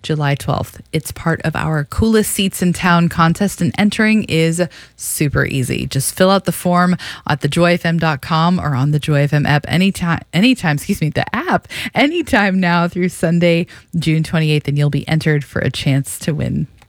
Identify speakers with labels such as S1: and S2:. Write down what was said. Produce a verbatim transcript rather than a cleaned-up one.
S1: July twelfth. It's part of our Coolest Seats in Town contest, and entering is super easy. Just fill out the form at the joy f m dot com or on the Joy F M app anytime, anytime, excuse me, the app, anytime now through Sunday, June twenty-eighth, and you'll be entered for a chance to win